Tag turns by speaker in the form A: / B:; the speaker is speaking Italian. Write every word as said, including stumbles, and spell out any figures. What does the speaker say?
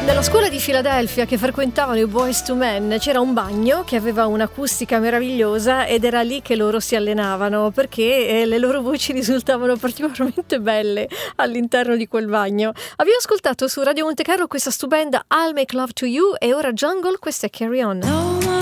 A: Nella scuola di Filadelfia che frequentavano i Boyz two Men c'era un bagno che aveva un'acustica meravigliosa ed era lì che loro si allenavano, perché eh, le loro voci risultavano particolarmente belle all'interno di quel bagno. Abbiamo ascoltato su Radio Monte Carlo questa stupenda I'll Make Love to You e ora Jungle, questa è Carry On.